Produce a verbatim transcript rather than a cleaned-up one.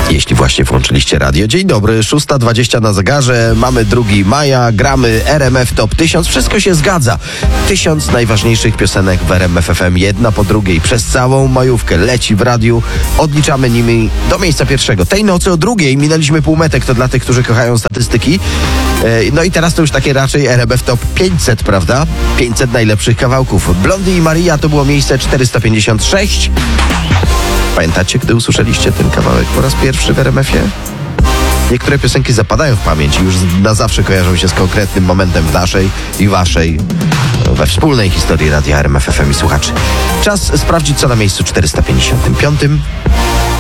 Jeśli właśnie włączyliście radio. Dzień dobry, szósta dwadzieścia na zegarze, mamy drugiego maja, gramy R M F Top tysiąc, wszystko się zgadza. Tysiąc najważniejszych piosenek w R M F F M, jedna po drugiej, przez całą majówkę leci w radiu, odliczamy nimi do miejsca pierwszego. Tej nocy o drugiej minęliśmy półmetek, to dla tych, którzy kochają statystyki. No i teraz to już takie raczej R M F Top pięćset, prawda? pięćset najlepszych kawałków. Blondie i Maria to było miejsce czterysta pięćdziesiąt sześć. Pamiętacie, gdy usłyszeliście ten kawałek po raz pierwszy w R M F-ie? Niektóre piosenki zapadają w pamięć i już na zawsze kojarzą się z konkretnym momentem w naszej i waszej, we wspólnej historii radia R M F F M i słuchaczy. Czas sprawdzić, co na miejscu czterysta pięćdziesiątym piątym.